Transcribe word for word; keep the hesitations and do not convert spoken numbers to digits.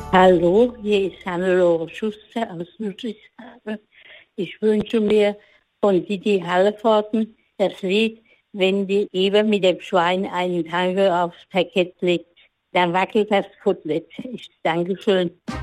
Hallo, hier ist Hannelore Schuster aus Ludwigshafen. Ich wünsche mir von Didi Hallervorden das Lied "Wenn die Eber mit dem Schwein einen Tango aufs Parkett legt", dann wackelt das Kotelett. Ich danke schön.